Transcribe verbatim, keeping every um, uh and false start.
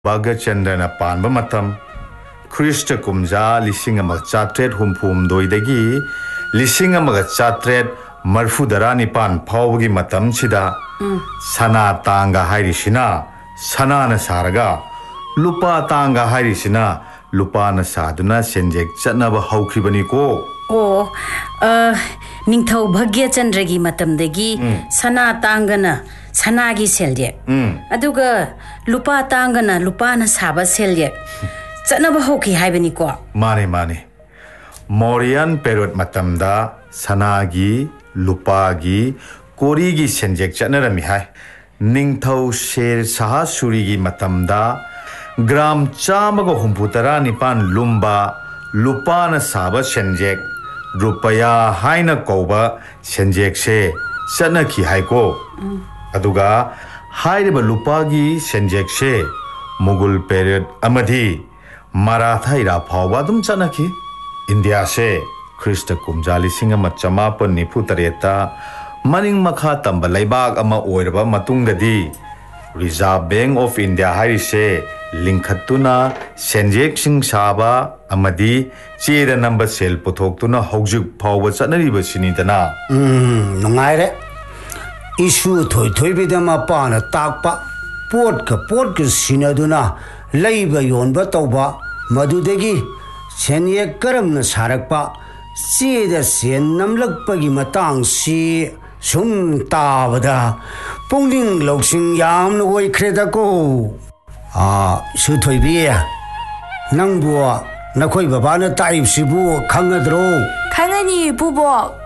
Bhagachandana Panba Matam Krishta Kumja Lissingama Chatret Humpum Doidagi Lissingama Chatret Marfudarani Pan Pawgi Matam Chida Sana Tanga Hairishina Sanana Saraga Lupa Tanga Hairishina Lupana Saduna Senjek Chatnaba Haukibaniko Oh, uh, Ningthau Bhagyachandragi Matamdagi Sana Tangana Sanagi Selje Aduga Lupa Tangana Lupana Saba Selje Chatnaba Hauki Haibaniko Mane Mane Mauryan Period Matamda Sanagi Lupagi Korigi Senjek Chatnarami Hai Ningthau Sher Saha Surigi Matamda Gram Chamago Humputara Nipan Lumba Lupana Saba Senjek Rupaya Haina Koba Senjek Se Sanaki Haiko Aduga Hairiba Lupagi Senjek Se Mughal period Amadi Maratha Ira Pawadum Sanaki India Se Krista Kumjali Singama Chamapa Niputareta Maning Makha Tamba Laibag Ama Oiraba Matungadi Reserve Bank of India Harise Linkhatuna Senjek Sing Saba Amadi Cheda number sale Potoktuna Hogjuk Power Sanari Basinitana. Hmm, Nungaire Issue Toy Toy Bidama Pana Takpa Portka Portka Sinaduna Labor Yonba Toba Madudegi Senye Karam Sarakpa See the Sen Namlak Pagimatang Si Sum Tavada Punging Loxing Yam Way Credako Ah, Sutoibia Nangboa Nakoi Babana Taib Sibu Kangadro Kangani Bubo